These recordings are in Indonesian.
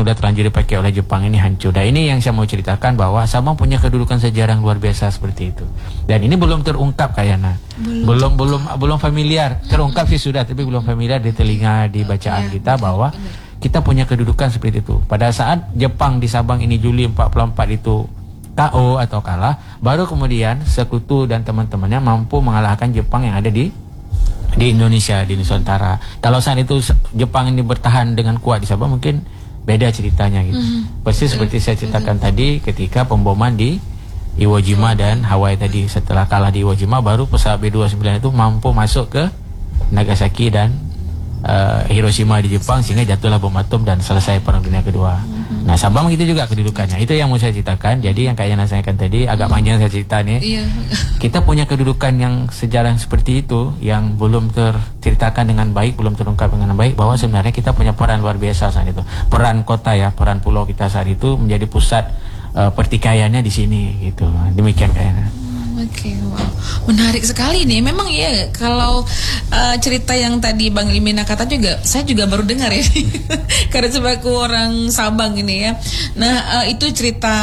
sudah terlanjur dipakai oleh Jepang ini hancur. Dan ini yang saya mau ceritakan bahwa Sabang punya kedudukan sejarah yang luar biasa seperti itu. Dan ini belum terungkap kayaknya. Belum familiar. Terungkap sih sudah, tapi belum familiar di telinga, di bacaan kita bahwa kita punya kedudukan seperti itu. Pada saat Jepang di Sabang ini Juli 44 itu KO atau kalah, baru kemudian Sekutu dan teman-temannya mampu mengalahkan Jepang yang ada di Indonesia, di Nusantara. Kalau saat itu Jepang ini bertahan dengan kuat di Sabang, mungkin beda ceritanya gitu. Persis seperti saya ceritakan tadi ketika pemboman di Iwo Jima dan Hawaii tadi. Setelah kalah di Iwo Jima, baru pesawat B-29 itu mampu masuk ke Nagasaki dan Hiroshima di Jepang, sehingga jatuhlah bom atom dan selesai Perang Dunia Kedua. Nah, Sabang itu juga kedudukannya. Itu yang mau saya ceritakan. Jadi yang kayaknya saya kan tadi agak panjang saya cerita nih. Kita punya kedudukan yang sejarah seperti itu yang belum terceritakan dengan baik, belum terungkap dengan baik, bahwa sebenarnya kita punya peran luar biasa saat itu. Peran kota ya, peran pulau kita saat itu menjadi pusat pertikaiannya di sini gitu. Demikian kayaknya. Oke, wow, menarik sekali nih. Memang ya, kalau cerita yang tadi Bang Limina kata juga, saya juga baru dengar ya, karena sebagai orang Sabang ini ya. Nah, itu cerita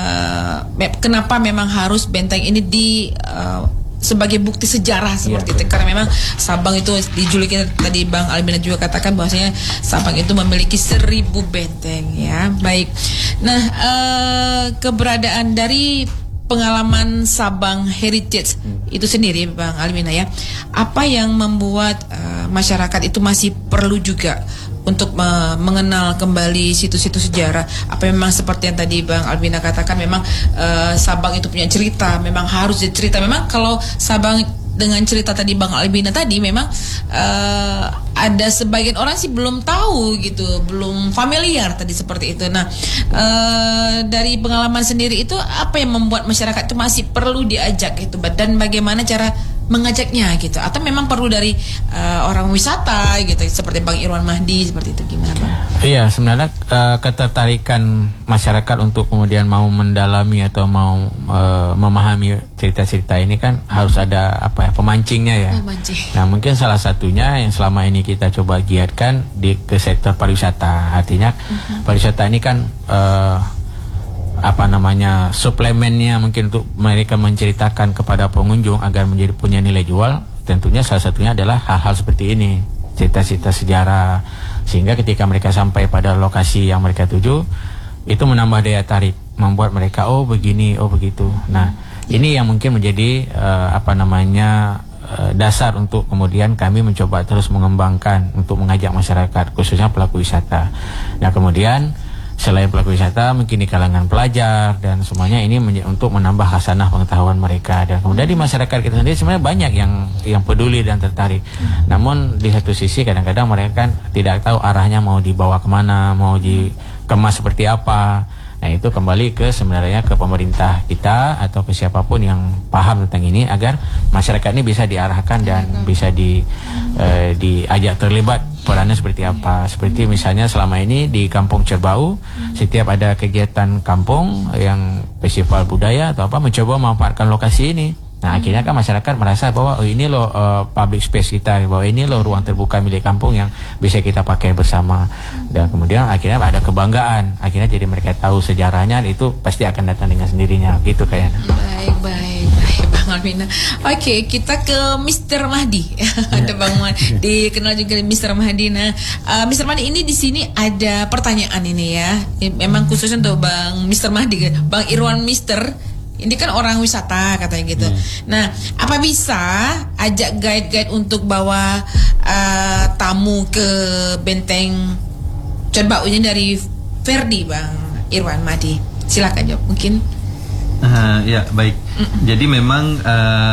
kenapa memang harus benteng ini sebagai bukti sejarah seperti itu, karena memang Sabang itu dijuluki tadi Bang Almina juga katakan bahwasanya Sabang itu memiliki 1000 benteng ya. Baik. Nah, keberadaan dari pengalaman Sabang Heritage itu sendiri Bang Almina ya, apa yang membuat masyarakat itu masih perlu juga untuk mengenal kembali situs-situs sejarah? Apa memang seperti yang tadi Bang Almina katakan, memang Sabang itu punya cerita, memang harus cerita. Memang kalau Sabang dengan cerita tadi Bang Albina tadi, memang ada sebagian orang sih belum tahu gitu, belum familiar tadi seperti itu. Nah, dari pengalaman sendiri itu apa yang membuat masyarakat itu masih perlu diajak gitu, dan bagaimana cara mengajaknya gitu, atau memang perlu dari orang wisata gitu seperti Bang Irwan Mahdi seperti itu, gimana Bang? Iya, sebenarnya ketertarikan masyarakat untuk kemudian mau mendalami atau mau memahami cerita-cerita ini kan harus ada pemancingnya ya. Nah, mungkin salah satunya yang selama ini kita coba giatkan ke sektor pariwisata. Artinya pariwisata ini kan suplemennya mungkin untuk mereka menceritakan kepada pengunjung agar menjadi punya nilai jual. Tentunya salah satunya adalah hal-hal seperti ini, cerita-cerita sejarah, sehingga ketika mereka sampai pada lokasi yang mereka tuju, itu menambah daya tarik, membuat mereka oh begini, oh begitu. Nah, ini yang mungkin menjadi dasar untuk kemudian kami mencoba terus mengembangkan untuk mengajak masyarakat, khususnya pelaku wisata. Nah, kemudian selain pelaku wisata, mungkin di kalangan pelajar dan semuanya ini untuk menambah khasanah pengetahuan mereka. Dan kemudian di masyarakat kita sendiri sebenarnya banyak yang peduli dan tertarik. Namun di satu sisi kadang-kadang mereka kan tidak tahu arahnya mau dibawa kemana, mau dikemas seperti apa. Nah, itu kembali sebenarnya ke pemerintah kita atau ke siapapun yang paham tentang ini, agar masyarakat ini bisa diarahkan dan bisa diajak terlibat perannya seperti apa. Seperti misalnya selama ini di Kampung Cerbau, setiap ada kegiatan kampung yang festival budaya atau apa, mencoba memanfaatkan lokasi ini. Nah, akhirnya kan masyarakat merasa bahwa ini loh public space kita, bahwa ini loh ruang terbuka milik kampung yang bisa kita pakai bersama. Dan kemudian akhirnya ada kebanggaan. Akhirnya jadi mereka tahu sejarahnya, itu pasti akan datang dengan sendirinya gitu kayaknya. Baik Bang Almina. Oke, kita ke Mr. Mahdi. Ada Bang Mahdi, dikenal juga Mr. Mahdi. Nah, Mr. Mahdi ini di sini ada pertanyaan ini ya. Memang khususnya untuk Bang Mr. Mahdi, Bang Irwan Mister. Ini kan orang wisata katanya gitu. Nah, apa bisa ajak guide-guide untuk bawa tamu ke Benteng Cerbau ini dari Verdi, Bang Irwan Mahdi? Silakan jawab mungkin. Ya, baik. Jadi memang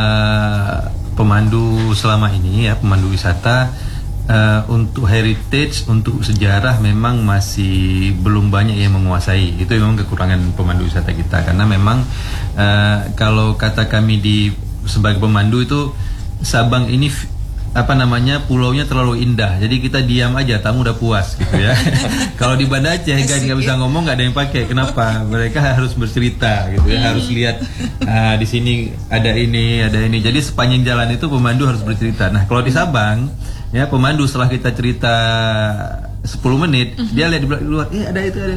pemandu selama ini ya, pemandu wisata untuk heritage, untuk sejarah memang masih belum banyak yang menguasai. Itu memang kekurangan pemandu wisata kita, karena memang kalau kata kami sebagai pemandu itu, Sabang ini pulaunya terlalu indah, jadi kita diam aja, tamu udah puas gitu ya. Kalau di Banda Aceh kan nggak bisa ngomong, nggak ada yang pakai. Kenapa? Mereka harus bercerita gitu ya, harus lihat di sini ada ini. Jadi sepanjang jalan itu pemandu harus bercerita. Nah, kalau di Sabang ya, pemandu setelah kita cerita 10 menit, dia lihat di luar, ada itu, ada